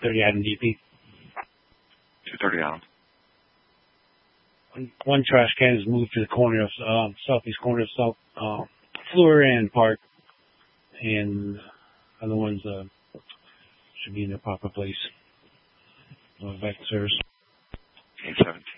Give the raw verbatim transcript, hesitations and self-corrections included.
thirty Adam D P. two thirty Adam. One trash can is moved to the corner of um, southeast corner of South uh, Fleur and Park, and other ones uh, should be in their proper place. Uh, back to service. eight seven.